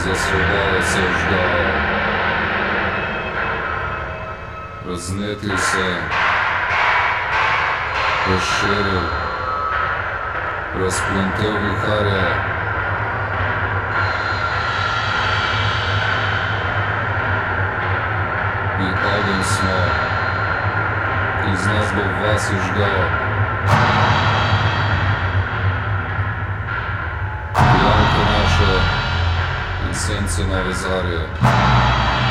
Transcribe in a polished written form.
свобода се ждала. Разнети се, разширил, разплентел вихаря. И огън смо, из нас във вас и жгала. Пиянка наша, и сенце на везария.